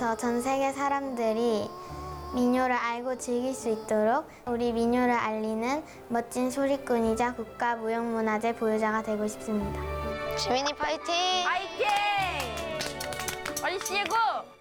통해서 전 세계 사람들이 민요를 알고 즐길 수 있도록 우리 민요를 알리는 멋진 소리꾼이자 국가무형문화재 보유자가 되고 싶습니다. 지민이 파이팅! 파이팅! 빨리 시고!